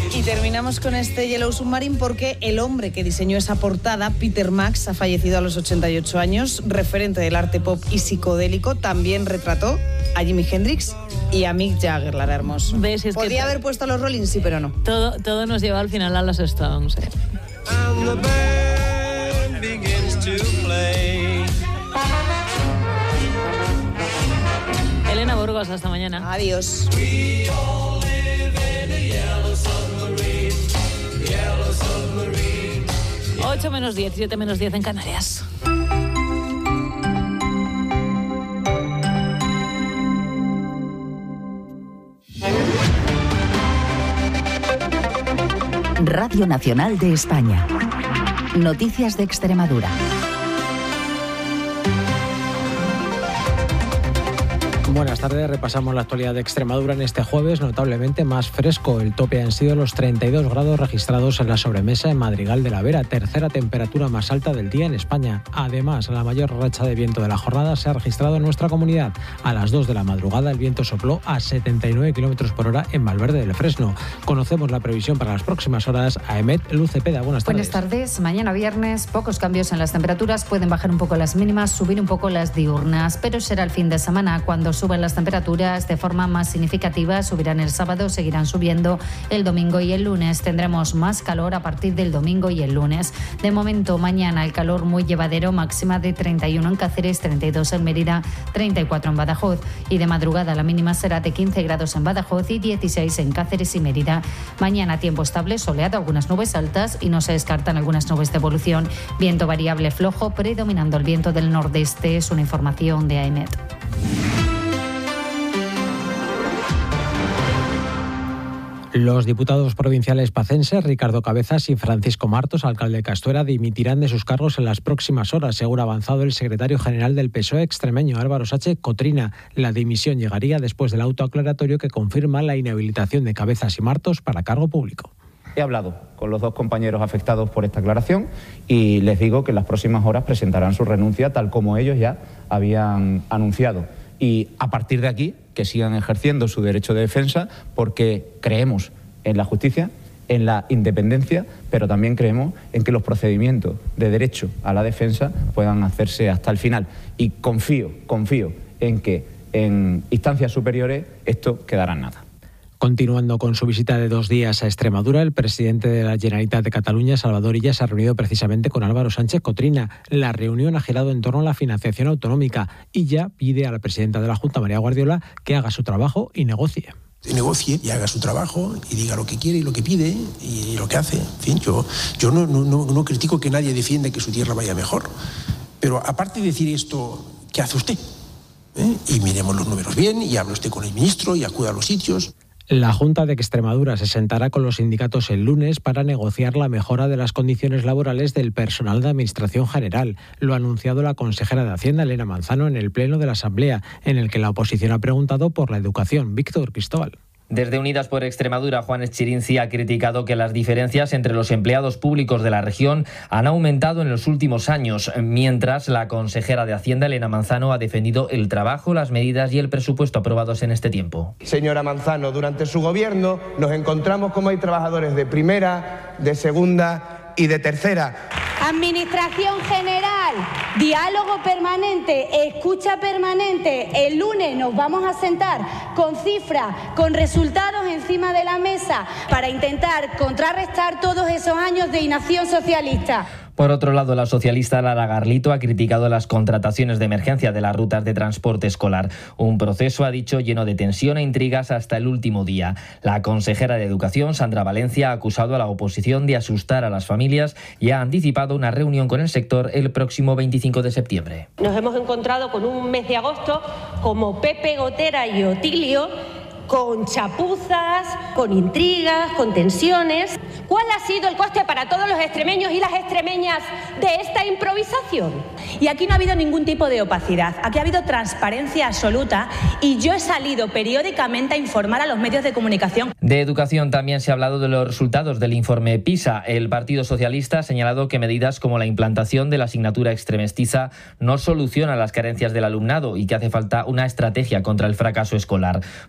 Y terminamos con este Yellow Submarine porque el hombre que diseñó esa portada, Peter Max, ha fallecido a los 88 años, referente del arte pop y psicodélico. También retrató a Jimi Hendrix y a Mick Jagger, Lara Hermoso. ¿Ves? Es Podría haber puesto a los Rolling, sí, pero no. Todo nos lleva al final a los Stones. And the band begins to play. Elena Burgos, hasta mañana. Adiós. 8 menos 10, 7 menos 10 en Canarias. Radio Nacional de España. Noticias de Extremadura. Buenas tardes, repasamos la actualidad de Extremadura en este jueves, notablemente más fresco. El tope han sido los 32 grados registrados en la sobremesa en Madrigal de la Vera, tercera temperatura más alta del día en España. Además, la mayor racha de viento de la jornada se ha registrado en nuestra comunidad. A las 2 de la madrugada el viento sopló a 79 km por hora en Valverde del Fresno. Conocemos la previsión para las próximas horas. Aemet Lucepeda, buenas tardes. Buenas tardes. Mañana viernes, pocos cambios en las temperaturas. Pueden bajar un poco las mínimas, subir un poco las diurnas, pero será el fin de semana cuando suben las temperaturas de forma más significativa. Subirán el sábado, seguirán subiendo el domingo y el lunes. Tendremos más calor a partir del domingo y el lunes. De momento, mañana el calor muy llevadero, máxima de 31 en Cáceres, 32 en Mérida, 34 en Badajoz. Y de madrugada la mínima será de 15 grados en Badajoz y 16 en Cáceres y Mérida. Mañana tiempo estable, soleado, algunas nubes altas y no se descartan algunas nubes de evolución. Viento variable flojo, predominando el viento del nordeste. Es una información de AEMET. Los diputados provinciales pacenses Ricardo Cabezas y Francisco Martos, alcalde de Castuera, dimitirán de sus cargos en las próximas horas, según ha avanzado el secretario general del PSOE extremeño, Álvaro Sánchez Cotrina. La dimisión llegaría después del auto aclaratorio que confirma la inhabilitación de Cabezas y Martos para cargo público. He hablado con los dos compañeros afectados por esta aclaración y les digo que en las próximas horas presentarán su renuncia tal como ellos ya habían anunciado. Y a partir de aquí, que sigan ejerciendo su derecho de defensa, porque creemos en la justicia, en la independencia, pero también creemos en que los procedimientos de derecho a la defensa puedan hacerse hasta el final. Y confío en que en instancias superiores esto quedará en nada. Continuando con su visita de 2 días a Extremadura, el presidente de la Generalitat de Cataluña, Salvador Illa, se ha reunido precisamente con Álvaro Sánchez Cotrina. La reunión ha girado en torno a la financiación autonómica. Illa pide a la presidenta de la Junta, María Guardiola, que haga su trabajo y negocie. Negocie y haga su trabajo y diga lo que quiere y lo que pide y lo que hace. En fin, yo no critico que nadie defiende que su tierra vaya mejor. Pero aparte de decir esto, ¿qué hace usted? Y miremos los números bien y hable usted con el ministro y acuda a los sitios. La Junta de Extremadura se sentará con los sindicatos el lunes para negociar la mejora de las condiciones laborales del personal de Administración General. Lo ha anunciado la consejera de Hacienda, Elena Manzano, en el Pleno de la Asamblea, en el que la oposición ha preguntado por la educación. Víctor Cristóbal. Desde Unidas por Extremadura, Juan Eschirinci ha criticado que las diferencias entre los empleados públicos de la región han aumentado en los últimos años, mientras la consejera de Hacienda, Elena Manzano, ha defendido el trabajo, las medidas y el presupuesto aprobados en este tiempo. Señora Manzano, durante su gobierno nos encontramos como hay trabajadores de primera, de segunda y de tercera. Administración General, diálogo permanente, escucha permanente. El lunes nos vamos a sentar con cifras, con resultados encima de la mesa para intentar contrarrestar todos esos años de inacción socialista. Por otro lado, la socialista Lara Garlito ha criticado las contrataciones de emergencia de las rutas de transporte escolar. Un proceso, ha dicho, lleno de tensión e intrigas hasta el último día. La consejera de Educación, Sandra Valencia, ha acusado a la oposición de asustar a las familias y ha anticipado una reunión con el sector el próximo 25 de septiembre. Nos hemos encontrado con un mes de agosto como Pepe Gotera y Otilio, con chapuzas, con intrigas, con tensiones. ¿Cuál ha sido el coste para todos los extremeños y las extremeñas de esta improvisación? Y aquí no ha habido ningún tipo de opacidad, aquí ha habido transparencia absoluta y yo he salido periódicamente a informar a los medios de comunicación. De educación también se ha hablado de los resultados del informe PISA. El Partido Socialista ha señalado que medidas como la implantación de la asignatura extremestiza no solucionan las carencias del alumnado y que hace falta una estrategia contra el fracaso escolar.